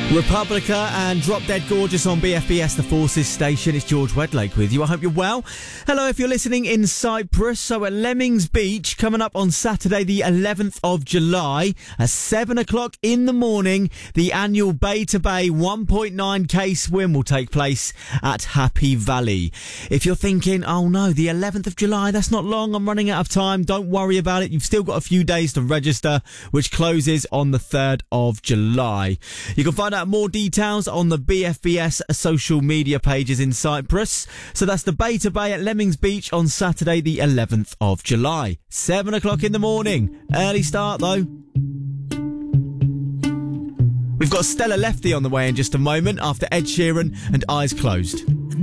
Republica and Drop Dead Gorgeous on BFBS, the Forces station. It's George Wedlake with you. I hope you're well. Hello if you're listening in Cyprus. So at Lemmings Beach, coming up on Saturday the 11th of July at 7 o'clock in the morning, the annual Bay to Bay 1.9k swim will take place at Happy Valley. If you're thinking, oh no, the 11th of July, that's not long, I'm running out of time, don't worry about it. You've still got a few days to register, which closes on the 3rd of July. You can find out more details on the BFBS social media pages in Cyprus. So that's the Bay to Bay at Lemmings Beach on Saturday the 11th of July. 7 o'clock in the morning. Early start though. We've got Stella Lefty on the way in just a moment after Ed Sheeran and Eyes Closed.